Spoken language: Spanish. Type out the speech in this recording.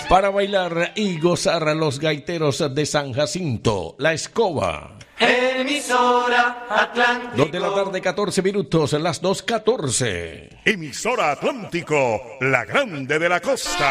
Para bailar y gozar a los gaiteros de San Jacinto, La Escoba. Emisora Atlántico. 2 de la tarde, 14 minutos, las 2:14. Emisora Atlántico, la grande de la costa.